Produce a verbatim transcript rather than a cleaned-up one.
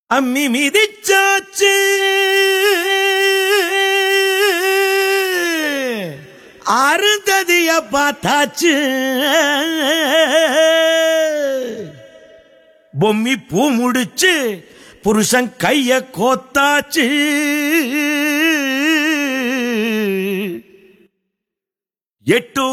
அம்மி மிதிச்சாச்சு அருந்ததிய பார்த்தாச்சு பொம்மி பூ முடிச்சு புருஷன் கைய கோத்தாச்சு எட்டு